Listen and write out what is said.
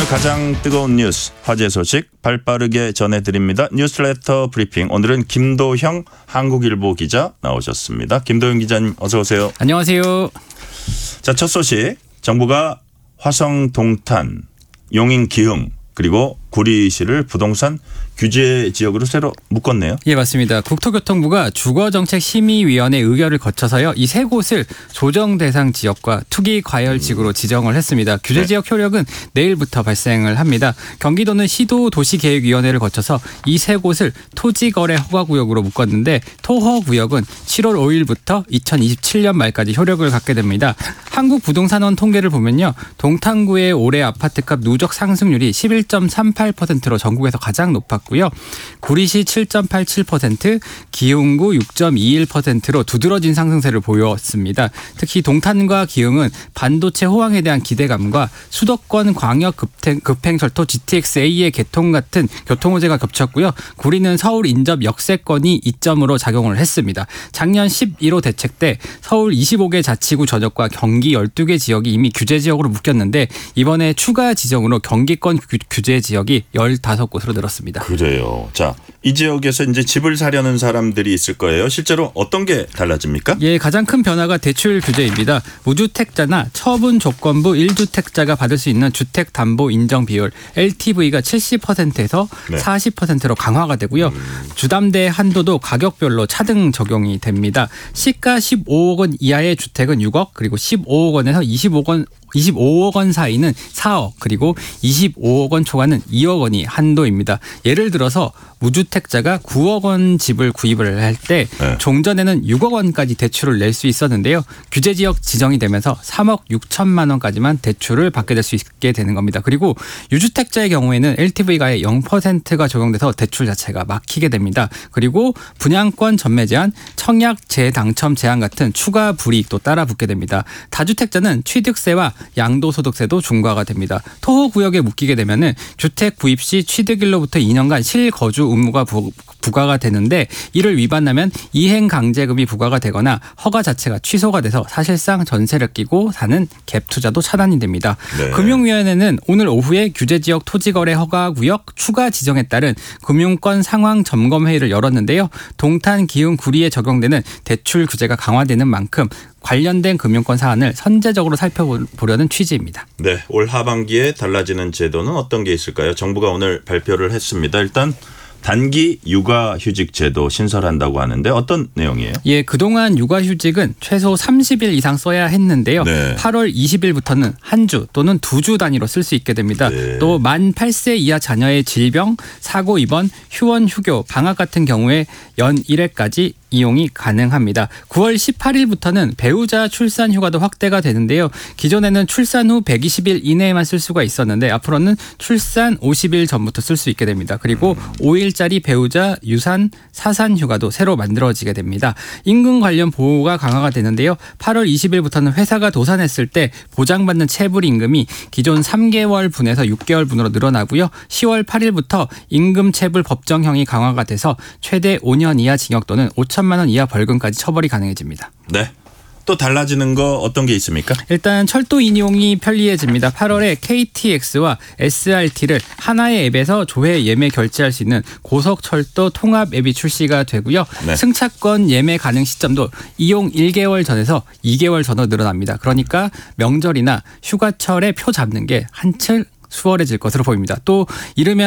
오늘 가장 뜨거운 뉴스, 화제 소식 발빠르게 전해드립니다. 뉴스레터 브리핑. 오늘은 김도형 한국일보 기자 나오셨습니다. 김도형 기자님 어서 오세요. 안녕하세요. 자, 첫 소식. 정부가 화성 동탄, 용인 기흥 그리고 구리시를 부동산 규제 지역으로 새로 묶었네요. 예, 맞습니다. 국토교통부가 주거정책심의위원회 의결을 거쳐서요. 이 세 곳을 조정 대상 지역과 투기 과열 지구로 지정을 했습니다. 규제 지역 효력은 내일부터 발생을 합니다. 경기도는 시도도시계획위원회를 거쳐서 이 세 곳을 토지거래 허가구역으로 묶었는데 토허구역은 7월 5일부터 2027년 말까지 효력을 갖게 됩니다. 한국부동산원 통계를 보면요. 동탄구의 올해 아파트값 누적 상승률이 11.38%로 전국에서 가장 높았고요. 구리시 7.87%, 기흥구 6.21%로 두드러진 상승세를 보였습니다. 특히 동탄과 기흥은 반도체 호황에 대한 기대감과 수도권 광역 급행철도 GTX-A의 개통 같은 교통호재가 겹쳤고요. 구리는 서울 인접 역세권이 이점으로 작용을 했습니다. 작년 11호 대책 때 서울 25개 자치구 전역과 경기 12개 지역이 이미 규제 지역으로 묶였는데 이번에 추가 지정으로 경기권 규제 지역이 15곳으로 늘었습니다. 그래요. 자, 이 지역에서 이제 집을 사려는 사람들이 있을 거예요. 실제로 어떤 게 달라집니까? 예, 가장 큰 변화가 대출 규제입니다. 무주택자나 처분 조건부 1주택자가 받을 수 있는 주택담보 인정 비율 LTV가 70%에서 40%로 강화가 되고요. 주담대 한도도 가격별로 차등 적용이 됩니다. 시가 15억 원 이하의 주택은 6억, 그리고 15억 원에서 25억 원 사이는 4억, 그리고 25억 원 초과는 2억 원이 한도입니다. 예를 들어서 무주택자가 9억 원 집을 구입을 할 때 종전에는 6억 원까지 대출을 낼 수 있었는데요. 규제 지역 지정이 되면서 3억 6천만 원까지만 대출을 받게 될 수 있게 되는 겁니다. 그리고 유주택자의 경우에는 LTV가 0%가 적용돼서 대출 자체가 막히게 됩니다. 그리고 분양권 전매 제한, 청약 재당첨 제한 같은 추가 불이익도 따라 붙게 됩니다. 다주택자는 취득세와 양도소득세도 중과가 됩니다. 토호구역에 묶이게 되면은 주택 구입 시 취득일로부터 2년간 실거주 의무가 부과가 되는데 이를 위반하면 이행강제금이 부과가 되거나 허가 자체가 취소가 돼서 사실상 전세를 끼고 사는 갭 투자도 차단이 됩니다. 네. 금융위원회는 오늘 오후에 규제지역 토지거래 허가구역 추가 지정에 따른 금융권 상황 점검 회의를 열었는데요. 동탄, 기흥, 구리에 적용되는 대출 규제가 강화되는 만큼 관련된 금융권 사안을 선제적으로 살펴보려는 취지입니다. 네, 올 하반기에 달라지는 제도는 어떤 게 있을까요? 정부가 오늘 발표를 했습니다. 일단 단기 육아휴직 제도 신설한다고 하는데 어떤 내용이에요? 예, 그동안 육아휴직은 최소 30일 이상 써야 했는데요. 네. 8월 20일부터는 한 주 또는 2주 단위로 쓸 수 있게 됩니다. 네. 또 만 8세 이하 자녀의 질병, 사고 입원, 휴원, 휴교, 방학 같은 경우에 연 1회까지 이용이 가능합니다. 9월 18일부터는 배우자 출산 휴가도 확대가 되는데요. 기존에는 출산 후 120일 이내에만 쓸 수가 있었는데 앞으로는 출산 50일 전부터 쓸 수 있게 됩니다. 그리고 5일짜리 배우자 유산 사산 휴가도 새로 만들어지게 됩니다. 임금 관련 보호가 강화가 되는데요. 8월 20일부터는 회사가 도산했을 때 보장받는 체불 임금이 기존 3개월 분에서 6개월 분으로 늘어나고요. 10월 8일부터 임금 체불 법정형이 강화가 돼서 최대 5년 이하 징역 또는 5천만 원 이하 벌금까지 처벌이 가능해집니다. 네. 또 달라지는 거 어떤 게 있습니까? 일단 철도 이용이 편리해집니다. 8월에 KTX와 SRT를 하나의 앱에서 조회 예매 결제할 수 있는 고속철도 통합 앱이 출시가 되고요. 네. 승차권 예매 가능 시점도 이용 1개월 전에서 2개월 전으로 늘어납니다. 그러니까 명절이나 휴가철에 표 잡는 게 한층 수월해질 것으로 보입니다. 또 이르면